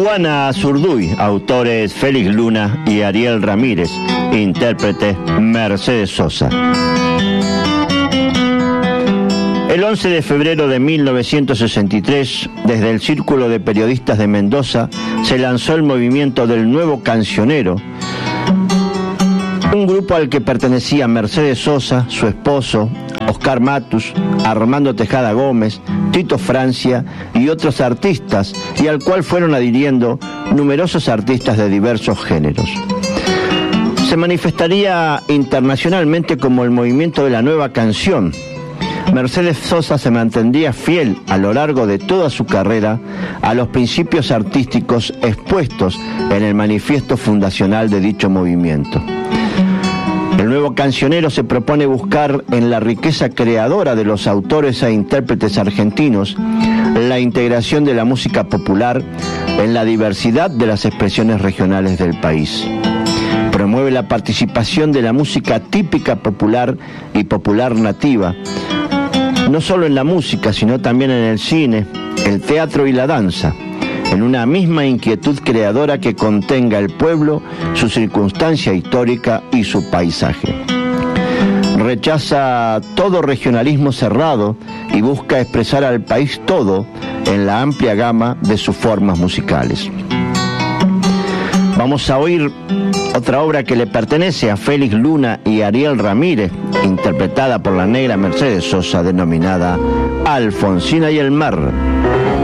Juana Azurduy, autores Félix Luna y Ariel Ramírez, intérprete Mercedes Sosa. El 11 de febrero de 1963, desde el Círculo de Periodistas de Mendoza, se lanzó el movimiento del Nuevo Cancionero, un grupo al que pertenecían Mercedes Sosa, su esposo, Oscar Matus, Armando Tejada Gómez, Tito Francia y otros artistas, y al cual fueron adhiriendo numerosos artistas de diversos géneros. Se manifestaría internacionalmente como el movimiento de la nueva canción. Mercedes Sosa se mantendría fiel a lo largo de toda su carrera a los principios artísticos expuestos en el manifiesto fundacional de dicho movimiento. El Nuevo Cancionero se propone buscar en la riqueza creadora de los autores e intérpretes argentinos la integración de la música popular en la diversidad de las expresiones regionales del país. Promueve la participación de la música típica popular y popular nativa, no solo en la música, sino también en el cine, el teatro y la danza, en una misma inquietud creadora que contenga el pueblo, su circunstancia histórica y su paisaje. Rechaza todo regionalismo cerrado y busca expresar al país todo en la amplia gama de sus formas musicales. Vamos a oír otra obra que le pertenece a Félix Luna y Ariel Ramírez, interpretada por la negra Mercedes Sosa, denominada Alfonsina y el mar.